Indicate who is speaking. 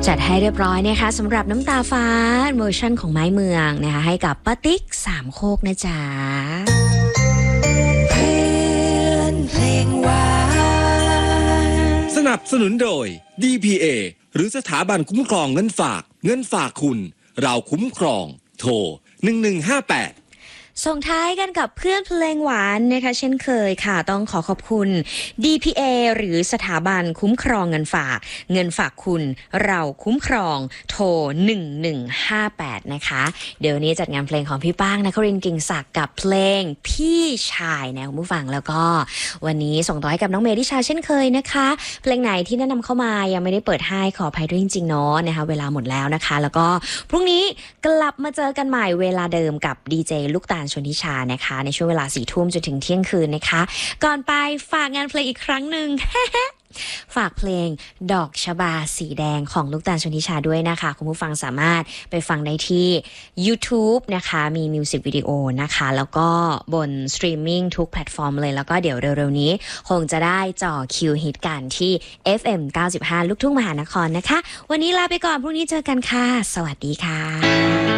Speaker 1: จัดให้เรียบร้อยนะคะสำหรับน้ำตาฟ้าเวอร์ชั่นของไม้เมืองนะคะให้กับป้าติ๊กสามโคกนะจ๊ะเพื่อนเพลงหวาน
Speaker 2: สนับสนุนโดย DPA หรือสถาบันคุ้มครองเงินฝากคุณเราคุ้มครองโทร1158
Speaker 1: ส่งท้ายกันกับเพื่อนเพลงหวานนะคะเช่นเคยค่ะต้องขอบคุณ DPA หรือสถาบันคุ้มครองเงินฝากคุณเราคุ้มครองโทร1158นะคะเดี๋ยวนี้จัดงานเพลงของพี่ป้างนครินทร์กิ่งศักดิ์กับเพลงพี่ชายนะคุณผู้ฟังแล้วก็วันนี้ส่งต่อให้กับน้องเมธิชาเช่นเคยนะคะเพลงไหนที่แนะนำเข้ามายังไม่ได้เปิดให้ขออภัยด้วยจริงๆเนาะนะคะเวลาหมดแล้วนะคะแล้วก็พรุ่งนี้กลับมาเจอกันใหม่เวลาเดิมกับดีเจลูกตาลชนทิชานะคะในช่วงเวลา 4 ทุ่มจนถึงเที่ยงคืนนะคะก่อนไปฝากงานเพลงอีกครั้งหนึ่ง ฝากเพลงดอกชบาสีแดงของลูกตาลชนทิชาด้วยนะคะคุณผู้ฟังสามารถไปฟังได้ที่ YouTube นะคะมีมิวสิกวิดีโอนะคะแล้วก็บนสตรีมมิ่งทุกแพลตฟอร์มเลยแล้วก็เดี๋ยวเร็วๆนี้คงจะได้จ่อคิวฮิตกันที่ FM 95 ลูกทุ่งมหานครนะคะวันนี้ลาไปก่อนพรุ่งนี้เจอกันค่ะสวัสดีค่ะ